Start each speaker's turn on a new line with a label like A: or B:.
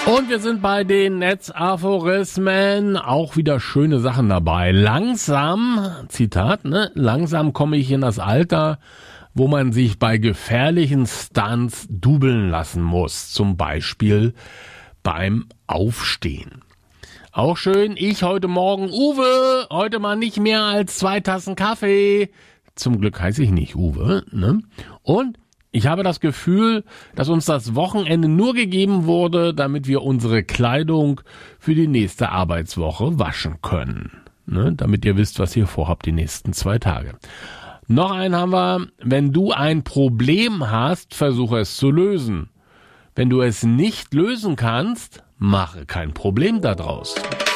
A: Und wir sind bei den Netzaphorismen, auch wieder schöne Sachen dabei. Langsam, Zitat, langsam komme ich in das Alter, wo man sich bei gefährlichen Stunts dubeln lassen muss. Zum Beispiel beim Aufstehen. Auch schön, ich heute Morgen, Uwe, heute mal nicht mehr als 2 Tassen Kaffee. Zum Glück heiße ich nicht Uwe, ne? Und ich habe das Gefühl, dass uns das Wochenende nur gegeben wurde, damit wir unsere Kleidung für die nächste Arbeitswoche waschen können. Ne? Damit ihr wisst, was ihr vorhabt die nächsten 2 Tage. Noch einen haben wir, wenn du ein Problem hast, versuche es zu lösen. Wenn du es nicht lösen kannst, mache kein Problem daraus.